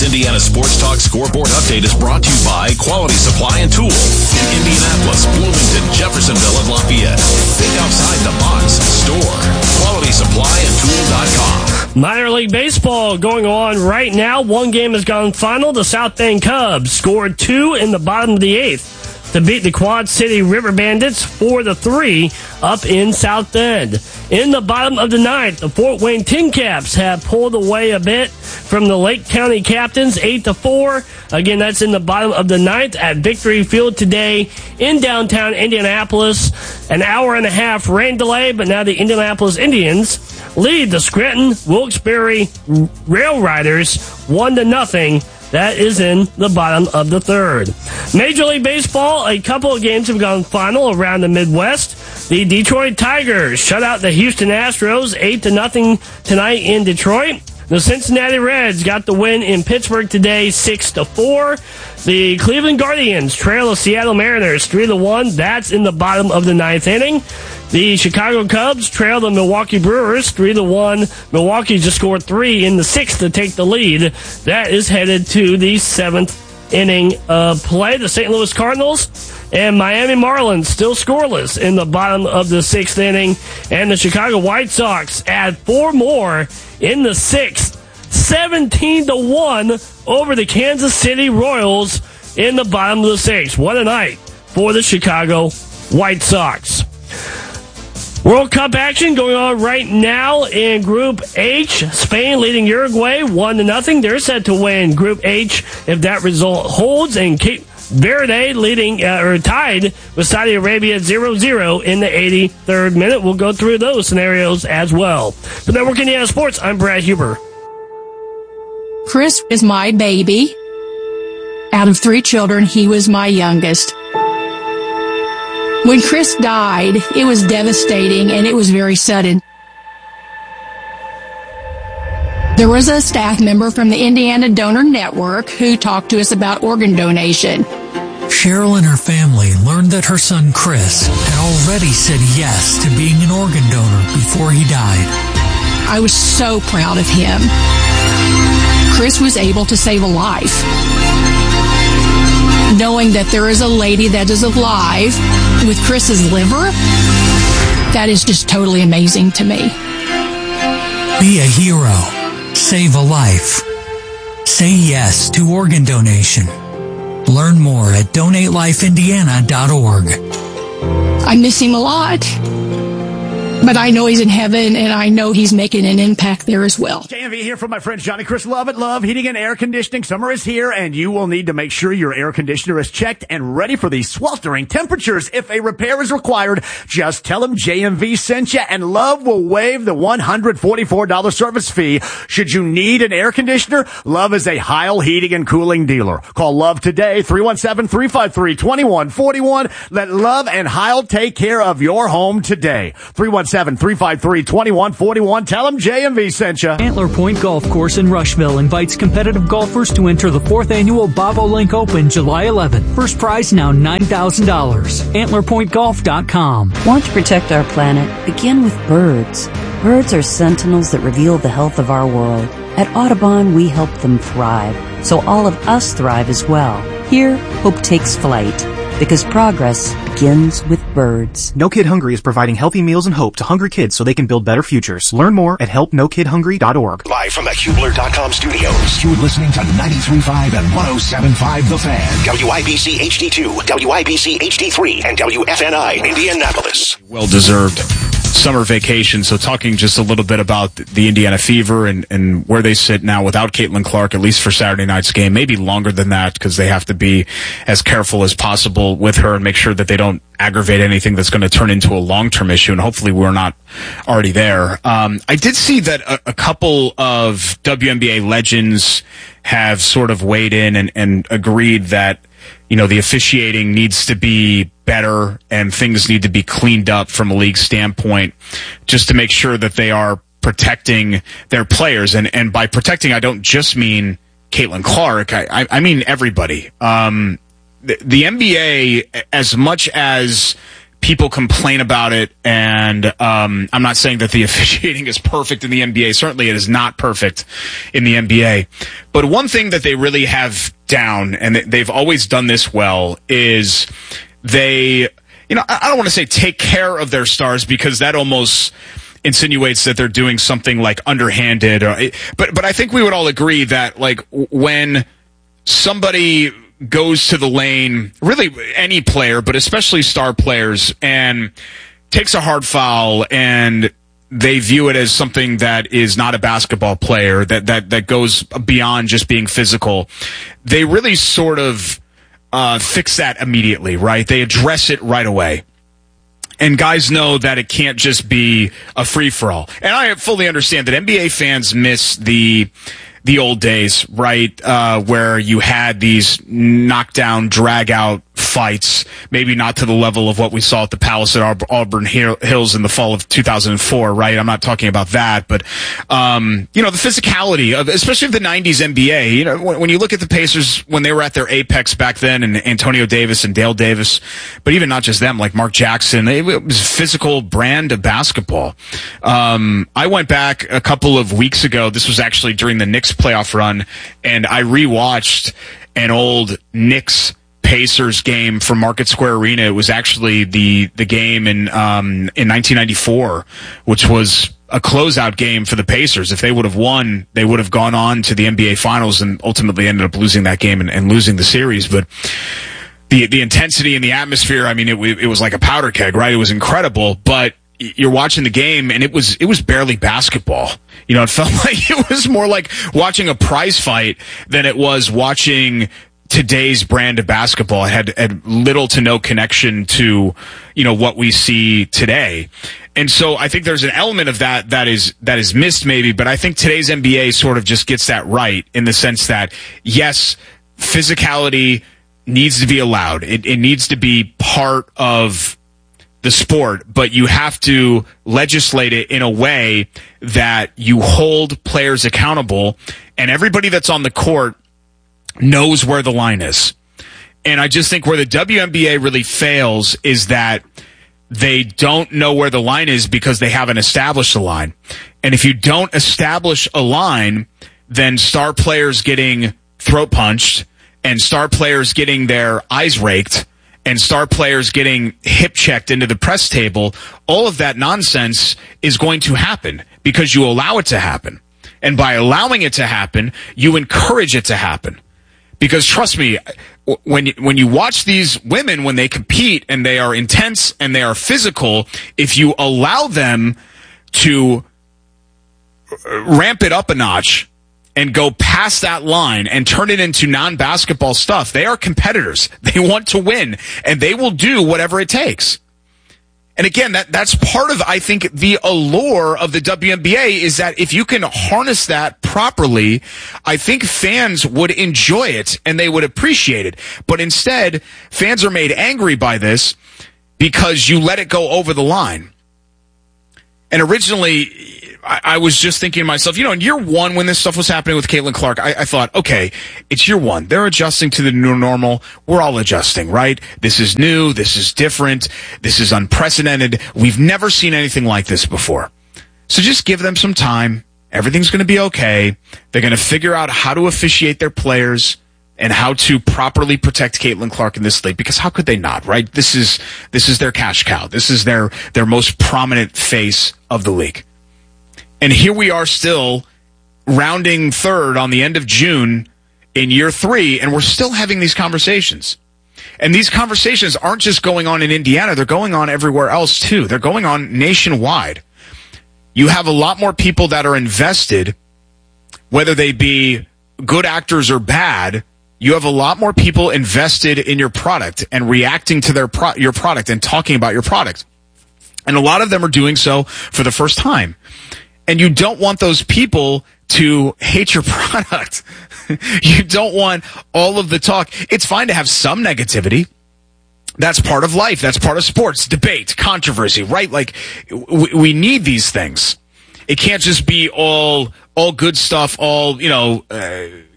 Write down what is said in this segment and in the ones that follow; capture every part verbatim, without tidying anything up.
Indiana Sports Talk Scoreboard Update is brought to you by Quality Supply and Tool in Indianapolis, Bloomington, Jeffersonville, and Lafayette. Think outside the box. Store. Quality Supply and Tool dot com. Minor League Baseball going on right now. One game has gone final. The South Bend Cubs scored two in the bottom of the eighth to beat the Quad City River Bandits four to three up in South Bend. In the bottom of the ninth, the Fort Wayne Tin Caps have pulled away a bit from the Lake County Captains eight to four. Again, that's in the bottom of the ninth at Victory Field today in downtown Indianapolis. An hour and a half rain delay, but now the Indianapolis Indians lead the Scranton Wilkes-Barre Rail Riders one to nothing. That is in the bottom of the third. Major League Baseball, a couple of games have gone final around the Midwest. The Detroit Tigers shut out the Houston Astros eight to nothing tonight in Detroit. The Cincinnati Reds got the win in Pittsburgh today six to four. The Cleveland Guardians trail the Seattle Mariners three to one. That's in the bottom of the ninth inning. The Chicago Cubs trail the Milwaukee Brewers three to one. Milwaukee just scored three in the sixth to take the lead. That is headed to the seventh inning of play. The Saint Louis Cardinals and Miami Marlins still scoreless in the bottom of the sixth inning. And the Chicago White Sox add four more in the sixth. seventeen to one over the Kansas City Royals in the bottom of the sixth. What a night for the Chicago White Sox. World Cup action going on right now in Group H. Spain leading Uruguay one to nothing. They're set to win Group H if that result holds. And Cape Verde leading uh, or tied with Saudi Arabia zero zero in the eighty-third minute. We'll go through those scenarios as well. For Network Indiana Sports, I'm Brad Huber. Chris is my baby. Out of three children, he was my youngest. When Chris died, it was devastating and it was very sudden. There was a staff member from the Indiana Donor Network who talked to us about organ donation. Cheryl and her family learned that her son Chris had already said yes to being an organ donor before he died. I was so proud of him. Chris was able to save a life. Knowing that there is a lady that is alive with Chris's liver, that is just totally amazing to me. Be a hero. Save a life. Say yes to organ donation. Learn more at donate life indiana dot org. I miss him a lot, but I know he's in heaven, and I know he's making an impact there as well. J M V here from my friend Johnny Chris Love at Love Heating and Air Conditioning. Summer is here, and you will need to make sure your air conditioner is checked and ready for these sweltering temperatures. If a repair is required, just tell them J M V sent you, and Love will waive the one hundred forty-four dollars service fee. Should you need an air conditioner, Love is a Heil Heating and Cooling dealer. Call Love today, three one seven, three five three, two one four one. Let Love and Heil take care of your home today. three one seven, three five three, two one four one. Tell them J M V sent you. Antler Point Golf Course in Rushville invites competitive golfers to enter the fourth annual Bobolink Open July eleventh. First prize now nine thousand dollars. antler point golf dot com. Want to protect our planet? Begin with birds. Birds are sentinels that reveal the health of our world. At Audubon, we help them thrive, so all of us thrive as well. Here, hope takes flight, because progress begins with birds. No Kid Hungry is providing healthy meals and hope to hungry kids so they can build better futures. Learn more at help no kid hungry dot org. Live from the Hubler dot com studios, you're listening to ninety-three point five and one oh seven point five The Fan. W I B C H D two, W I B C H D three, and W F N I Indianapolis. Well-deserved summer vacation. So talking just a little bit about the Indiana Fever and, and where they sit now without Caitlin Clark, at least for Saturday night's game, maybe longer than that because they have to be as careful as possible with her and make sure that they don't aggravate anything that's going to turn into a long-term issue, and hopefully we're not already there. Um, I did see that a, a couple of W N B A legends have sort of weighed in and, and agreed that, you know, the officiating needs to be better and things need to be cleaned up from a league standpoint just to make sure that they are protecting their players. And, and by protecting, I don't just mean Caitlin Clark. I, I mean everybody. Um, the, the N B A, as much as people complain about it, and um, I'm not saying that the officiating is perfect in the N B A. Certainly it is not perfect in the N B A. But one thing that they really have down, and they've always done this well, is they, you know, I don't want to say take care of their stars, because that almost insinuates that they're doing something like underhanded. Or, but, but I think we would all agree that, like, when somebody goes to the lane, really any player, but especially star players, and takes a hard foul, and they view it as something that is not a basketball player, that, that, that goes beyond just being physical, they really sort of uh, fix that immediately, right? They address it right away. And guys know that it can't just be a free-for-all. And I fully understand that N B A fans miss the the old days, right, uh, where you had these knockdown, drag-out fights, maybe not to the level of what we saw at the Palace at Auburn Hills in the fall of two thousand four, right? I'm not talking about that, but, um, you know, the physicality of, especially of the nineties N B A, you know, when, when you look at the Pacers when they were at their apex back then, and Antonio Davis and Dale Davis, but even not just them, like Mark Jackson, it was a physical brand of basketball. Um, I went back a couple of weeks ago, this was actually during the Knicks playoff run, and I rewatched an old Knicks Pacers game from Market Square Arena. It was actually the the game in um, in nineteen ninety-four, which was a closeout game for the Pacers. If they would have won, they would have gone on to the N B A Finals and ultimately ended up losing that game and, and losing the series. But the the intensity and the atmosphere, I mean, it, it was like a powder keg, right? It was incredible, but you're watching the game, and it was it was barely basketball. You know, it felt like it was more like watching a prize fight than it was watching today's brand of basketball. It had, had little to no connection to, you know, what we see today. And so I think there's an element of that that is that is missed maybe, but I think today's N B A sort of just gets that right, in the sense that, yes, physicality needs to be allowed. It, it needs to be part of the sport, but you have to legislate it in a way that you hold players accountable, and everybody that's on the court knows where the line is. And I just think where the W N B A really fails is that they don't know where the line is because they haven't established a line. And if you don't establish a line, then star players getting throat punched, and star players getting their eyes raked, and star players getting hip checked into the press table, all of that nonsense is going to happen because you allow it to happen. And by allowing it to happen, you encourage it to happen. Because trust me, when you, when you watch these women, when they compete and they are intense and they are physical, if you allow them to ramp it up a notch and go past that line and turn it into non-basketball stuff, they are competitors. They want to win, and they will do whatever it takes. And again, that, that's part of, I think, the allure of the W N B A, is that if you can harness that properly, I think fans would enjoy it and they would appreciate it. But instead, fans are made angry by this because you let it go over the line. And originally, I, I was just thinking to myself, you know, in year one, when this stuff was happening with Caitlin Clark, I, I thought, okay, it's year one. They're adjusting to the new normal. We're all adjusting, right? This is new. This is different. This is unprecedented. We've never seen anything like this before. So just give them some time. Everything's going to be okay. They're going to figure out how to officiate their players and how to properly protect Caitlin Clark in this league, because how could they not, right? This is this is their cash cow. This is their their most prominent face of the league. And here we are still rounding third on the end of June in year three, and we're still having these conversations. And these conversations aren't just going on in Indiana, they're going on everywhere else too. They're going on nationwide. You have a lot more people that are invested, whether they be good actors or bad. You have a lot more people invested in your product and reacting to their pro- your product and talking about your product. And a lot of them are doing so for the first time. And you don't want those people to hate your product. You don't want all of the talk. It's fine to have some negativity. That's part of life. That's part of sports, debate, controversy, right? Like, we, we need these things. It can't just be all all good stuff, all, you know, uh,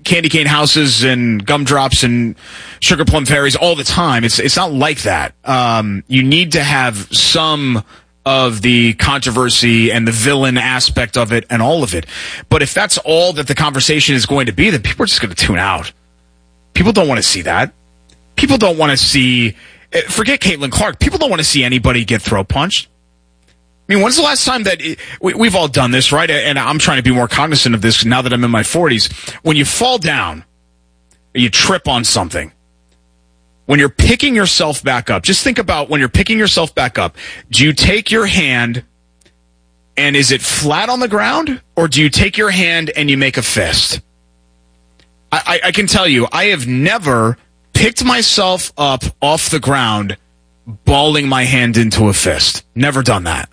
candy cane houses and gumdrops and sugar plum fairies all the time. It's it's not like that. Um, you need to have some of the controversy and the villain aspect of it and all of it. But if that's all that the conversation is going to be, then people are just going to tune out. People don't want to see that. People don't want to see, forget Caitlin Clark, people don't want to see anybody get throat punched. I mean, when's the last time that, it, we, we've all done this, right? And I'm trying to be more cognizant of this now that I'm in my forties. When you fall down, or you trip on something, when you're picking yourself back up, just think about when you're picking yourself back up, do you take your hand and is it flat on the ground, or do you take your hand and you make a fist? I, I, I can tell you, I have never picked myself up off the ground balling my hand into a fist. Never done that.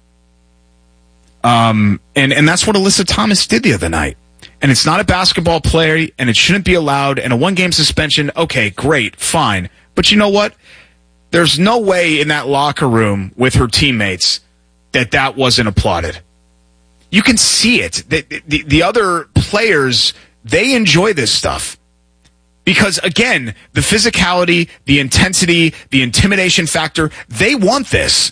Um, and, and that's what Alyssa Thomas did the other night. And it's not a basketball play, and it shouldn't be allowed. And a one-game suspension, okay, great, fine. But you know what? There's no way in that locker room with her teammates that that wasn't applauded. You can see it. The, the, the other players, they enjoy this stuff. Because, again, the physicality, the intensity, the intimidation factor, they want this.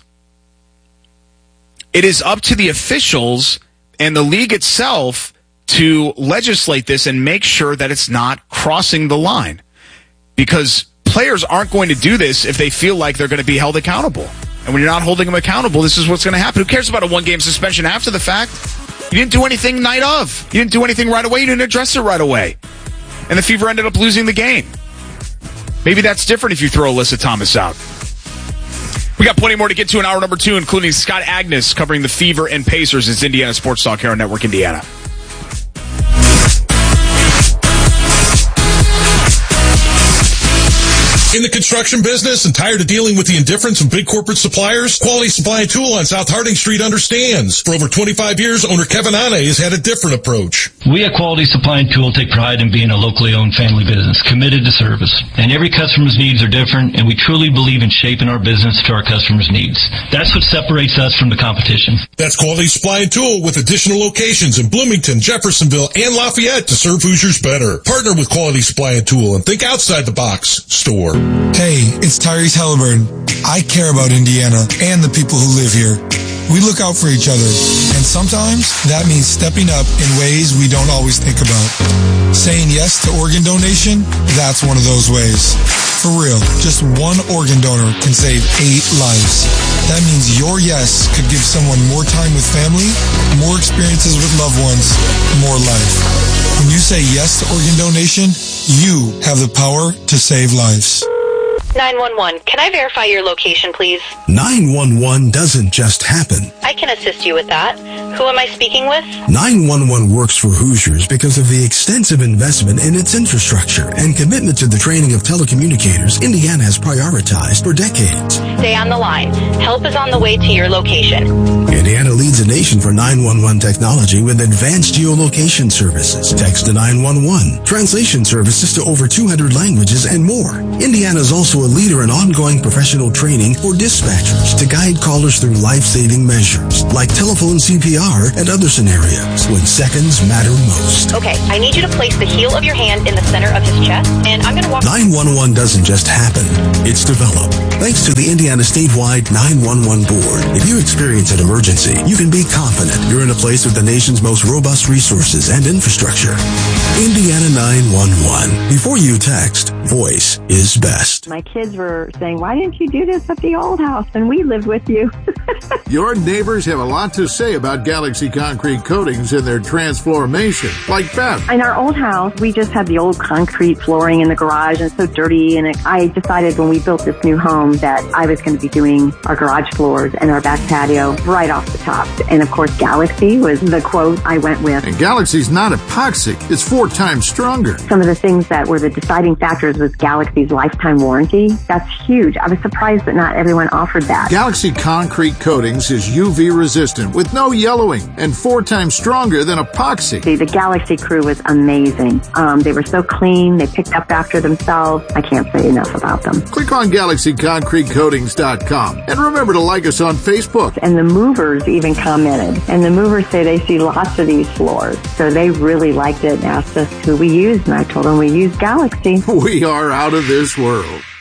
It is up to the officials and the league itself to legislate this and make sure that it's not crossing the line. Because players aren't going to do this if they feel like they're going to be held accountable. And when you're not holding them accountable, this is what's going to happen. Who cares about a one-game suspension after the fact? You didn't do anything night of. You didn't do anything right away. You didn't address it right away. And the Fever ended up losing the game. Maybe that's different if you throw Alyssa Thomas out. We got plenty more to get to in hour number two, including Scott Agnes covering the Fever and Pacers. It's Indiana Sports Talk here on Network Indiana. In the construction business and tired of dealing with the indifference of big corporate suppliers? Quality Supply and Tool on South Harding Street understands. For over twenty-five years, owner Kevin Ane has had a different approach. We at Quality Supply and Tool take pride in being a locally owned family business, committed to service. And every customer's needs are different, and we truly believe in shaping our business to our customers' needs. That's what separates us from the competition. That's Quality Supply and Tool with additional locations in Bloomington, Jeffersonville, and Lafayette to serve Hoosiers better. Partner with Quality Supply and Tool and think outside the box. Store. Hey, it's Tyrese Halliburton. I care about Indiana and the people who live here. We look out for each other, and sometimes that means stepping up in ways we don't always think about. Saying yes to organ donation, that's one of those ways. For real, just one organ donor can save eight lives. That means your yes could give someone more time with family, more experiences with loved ones, more life. When you say yes to organ donation, you have the power to save lives. nine one one, can I verify your location, please? nine one one doesn't just happen. I can assist you with that. Who am I speaking with? nine one one works for Hoosiers because of the extensive investment in its infrastructure and commitment to the training of telecommunicators Indiana has prioritized for decades. Stay on the line. Help is on the way to your location. Indiana leads the nation for nine one one technology with advanced geolocation services, text to nine one one, translation services to over two hundred languages, and more. Indiana is also a leader in ongoing professional training for dispatchers to guide callers through life-saving measures like telephone C P R and other scenarios when seconds matter most. Okay, I need you to place the heel of your hand in the center of his chest, and I'm going to walk... nine one one doesn't just happen. It's developed. Thanks to the Indiana statewide nine one one board. If you experience an emergency, you can be confident you're in a place with the nation's most robust resources and infrastructure. Indiana nine one one. Before you text, voice is best. My kids were saying, why didn't you do this at the old house when we lived with you? Your neighbors have a lot to say about Galaxy Concrete Coatings and their transformation, like Beth. In our old house, we just had the old concrete flooring in the garage and so dirty. And it, I decided when we built this new home that I was going to be doing our garage floors and our back patio right off the top. And of course, Galaxy was the quote I went with. And Galaxy's not epoxy. It's four times stronger. Some of the things that were the deciding factors floors with Galaxy's lifetime warranty. That's huge. I was surprised that not everyone offered that. Galaxy Concrete Coatings is U V resistant with no yellowing and four times stronger than epoxy. The, the Galaxy crew was amazing. Um, they were so clean. They picked up after themselves. I can't say enough about them. Click on Galaxy Concrete Coatings dot com and remember to like us on Facebook. And the movers even commented. And the movers say they see lots of these floors. So they really liked it and asked us who we used. And I told them we use Galaxy. We are out of this world.